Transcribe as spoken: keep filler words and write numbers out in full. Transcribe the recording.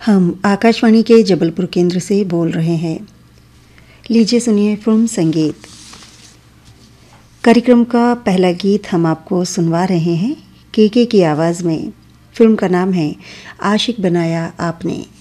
हम आकाशवाणी के जबलपुर केंद्र से बोल रहे हैं। लीजिए सुनिए फिल्म संगीत। कार्यक्रम का पहला गीत हम आपको सुनवा रहे हैं केके की आवाज़ में। फिल्म का नाम है आशिक बनाया आपने।